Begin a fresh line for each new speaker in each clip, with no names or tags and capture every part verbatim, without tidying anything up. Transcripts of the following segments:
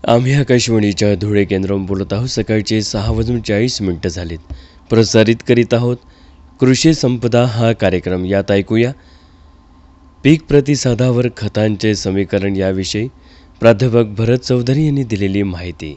आम्ही आकाशवाणीच्या धुळे केंद्रावरून बोलत आहोत. सकाळचे सहा वाजून चाळीस मिनटं झालीत. प्रसारित करीत आहोत कृषी संपदा हा कार्यक्रम. यात ऐकूया पीक प्रतिसादावर खतांचे समीकरण याविषयी प्राध्यापक भरत चौधरी यांनी दिलेली माहिती.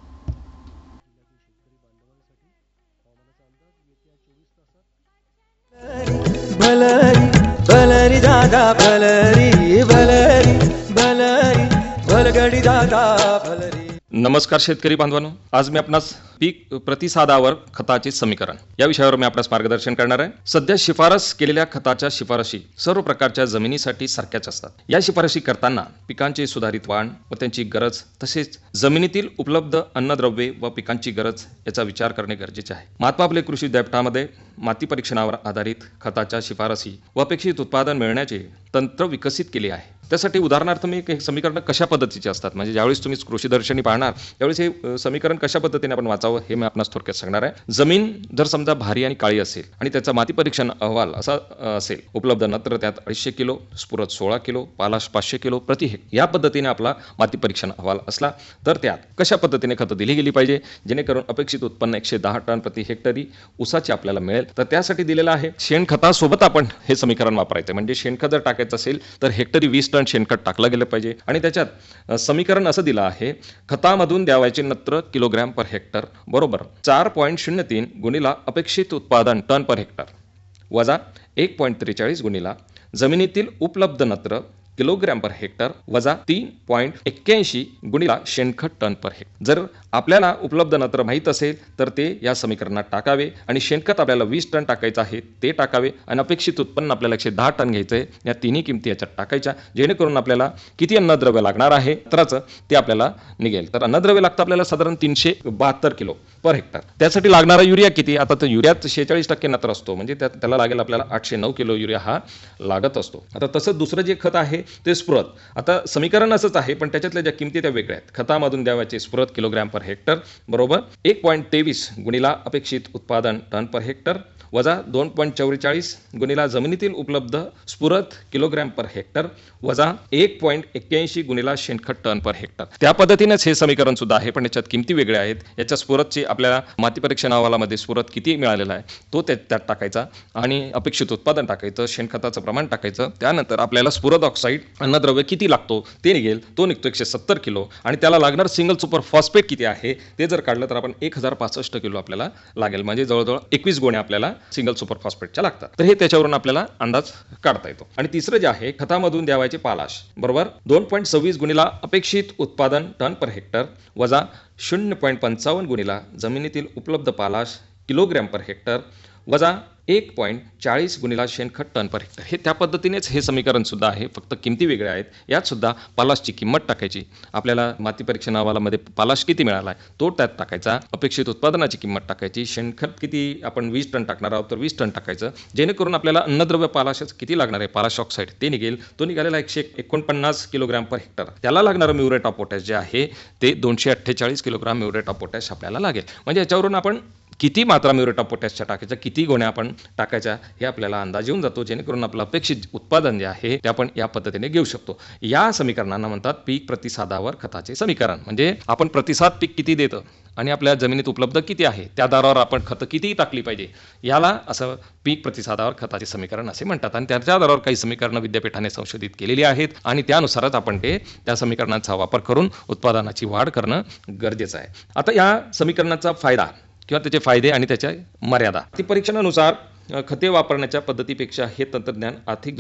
भलरी भलरी दादा भलरी भलरी भलरी भलगडी दादा भलरी.
नमस्कार शेतकरी बांधवांनो, आज मी आपणास पीक प्रतिसादावर खताचे समीकरण या विषयावर मी आपणास मार्गदर्शन करणार आहे. सध्या शिफारस केलेल्या खताच्या शिफारशी सर्व प्रकारच्या जमिनीसाठी सारख्याच असतात. या शिफारशी करताना पिकांची सुधारित वाढ व त्यांची गरज तसेच जमिनीतील उपलब्ध अन्नद्रव्ये व पिकांची गरज याचा विचार करणे गरजेचे आहे. महात्मा फुले कृषी विद्यापीठामध्ये माती परीक्षणावर आधारित खताच्या शिफारसी व अपेक्षित उत्पादन मिळण्याचे तंत्र विकसित केले आहे. त्यासाठी उदाहरणार्थ मी हे समीकरण कशा पद्धतीचे असतात, म्हणजे ज्यावेळेस तुम्ही कृषी दर्शनी पाहणार त्यावेळेस हे समीकरण कशा पद्धतीने आपण वाचावं हे मी आपणास थोडक्यात सांगणार आहे. जमीन जर समजा भारी आणि काळी असेल आणि त्याचा माती परीक्षण अहवाल असा असेल उपलब्ध न तर त्यात अडीचशे किलो, स्फुरद सोळा किलो, पालाश पाचशे किलो प्रति हेक्टर या पद्धतीने आपला माती परीक्षण अहवाल असला तर त्यात कशा पद्धतीने खतं दिली गेली पाहिजे जेणेकरून अपेक्षित उत्पन्न एकशे दहा टन प्रति हेक्टरी ऊसाची आपल्याला मिळेल. तर त्यासाठी दिलेलं आहे शेणखतासोबत आपण हे समीकरण वापरायचं. म्हणजे शेणखत जर टाकायचं असेल तर हेक्टरी वीस टन शेणखत टाकलं गेलं पाहिजे. आणि त्याच्यात समीकरण असं दिलं आहे, खतामधून द्यावायचे नत्र किलोग्रॅम पर हेक्टर बरोबर चार पॉईंट शून्य तीन गुणिला अपेक्षित उत्पादन टन पर हेक्टर वजा एक पॉईंट त्रेचाळीस गुणिला जमिनीतील उपलब्ध नत्र किलोग्रॅम पर हेक्टर वजा तीन पॉईंट एक्क्याऐंशी गुणिला शेणखत टन पर हेक्टर. जर आपल्याला उपलब्ध नत्र माहीत असेल तर ते या समीकरणात टाकावे आणि शेणखत आपल्याला वीस टन टाकायचं आहे ते टाकावे आणि अपेक्षित उत्पन्न आपल्याला एकशे दहा टन घ्यायचं आहे. या तिन्ही किमती याच्यात टाकायच्या जेणेकरून आपल्याला किती अन्नद्रव्य लागणार आहे नत्राचं ते आपल्याला निघेल. तर अन्नद्रव्य लागतं आपल्याला साधारण तीनशे बहात्तर किलो पर हेक्टर. त्यासाठी लागणारा युरिया किती, आता तर युरियात शेहेचाळीस टक्के नत्र असतो म्हणजे त्यात त्याला लागेल आपल्याला आठशे नऊ किलो युरिया हा लागत असतो. आता तसंच दुसरं जे खत आहे ते स्फुरद. आता समीकरण असंच आहे पण त्याच्यातल्या ज्या किमती त्या वेगळ्या आहेत. खतामधून द्यावायचे स्फुरद किलोग्रॅम पर हेक्टर बरोबर एक पॉईंट तेवीस गुणिला अपेक्षित उत्पादन टन पर हेक्टर वजा दोन पॉईंट चौवेचाळीस गुणिला जमिनीतील उपलब्ध स्फुरद किलोग्रॅम पर हेक्टर वजा एक पॉईंट एक्क्याऐंशी गुणिला शेणखत टन पर हेक्टर. त्या पद्धतीनेच हे समीकरण सुद्धा आहे पण याच्यात किमती वेगळ्या आहेत. याच्या स्फुरदची आपल्याला माती परीक्षण अहवालामध्ये स्फुरद किती मिळालेला आहे तो त्यात टाकायचा आणि अपेक्षित उत्पादन टाकायचं, शेणखताचं प्रमाण टाकायचं. त्यानंतर आपल्याला स्फुरद ऑक्साईड अन्नद्रव्य किती लागतो ते निघेल. तो निघतो एकशे सत्तर किलो आणि त्याला लागणार सिंगल सुपर फॉस्फेट किती आहे ते जर काढलं तर आपण एक हजार पासष्ट किलो आपल्याला लागेल. म्हणजे जवळजवळ एकवीस गोण्या आपल्याला सिंगल सुपर फॉस्फेटच्या लागतात. तर हे त्याच्यावरून आपल्याला अंदाज काढता येतो. आणि तिसरं जे आहे खतामधून द्यावायचे पालाश बरोबर दोन पॉईंट सव्वीस गुणिला अपेक्षित उत्पादन टन पर हेक्टर वजा शून्य पॉईंट पंचावन्न गुणिला जमिनीतील उपलब्ध पालाश किलोग्रॅम पर हेक्टर वजा एक पॉईंट चाळीस गुणिला शेणखत टन पर हेक्टर. हे त्या पद्धतीनेच हे समीकरण सुद्धा आहे, फक्त किमती वेगळ्या आहेत. यात सुद्धा पालाशची किंमत टाकायची. आपल्याला माती परीक्षण अहवालामध्ये पालाश किती मिळाला आहे तो त्यात टाकायचा, अपेक्षित उत्पादनाची किंमत टाकायची, शेणखत किती आपण वीस टन टाकणार आहोत तर वीस टन टाकायचं जेणेकरून आपल्याला अन्नद्रव्य पालाशच किती लागणार आहे पालाश ऑक्साईड ते निघेल. तो निघालेला एकशे एकोणपन्नास किलोग्रॅम पर हेक्टर. त्याला लागणारं म्युरेट ऑफ पोटॅश जे आहे ते दोनशे अठ्ठेचाळीस किलोग्राम म्युरेट ऑफ पोटॅश आपल्याला लागेल. म्हणजे याच्यावरून आपण किती मात्रा म्युरेट ऑफ पोटॅशच्या टाकायच्या, किती गोण्या आपण टाकायच्या हे आपल्याला अंदाज येऊन जातो जेणेकरून आपलं अपेक्षित उत्पादन जे आहे ते आपण या पद्धतीने घेऊ शकतो. या समीकरणांना म्हणतात पीक प्रतिसादावर खताचे समीकरण. म्हणजे आपण प्रतिसाद पीक किती देतं आणि आपल्या जमिनीत उपलब्ध किती आहे त्या दरावर आपण खतं किती टाकली पाहिजे याला असं पीक प्रतिसादावर खताचे समीकरण असे म्हणतात. आणि त्याच्या दरावर काही समीकरणं विद्यापीठाने संशोधित केलेली आहेत आणि त्यानुसारच आपण ते त्या समीकरणांचा वापर करून उत्पादनाची वाढ करणं गरजेचं आहे. आता या समीकरणाचा फायदा किंवा त्याचे फायदे आणि त्याच्या मर्यादा. ती परीक्षणानुसार खते वापरण्याच्या पद्धतीपेक्षा हे तंत्रज्ञान आर्थिक